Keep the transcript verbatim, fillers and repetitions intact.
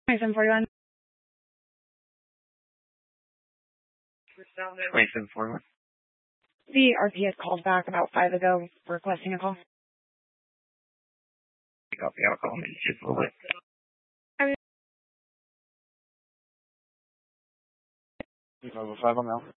twenty-seven forty-one. twenty-seven forty-one. The R P had called back about five ago requesting a call. Copy, I'll call him in just a little bit. Five oh five, I'm out.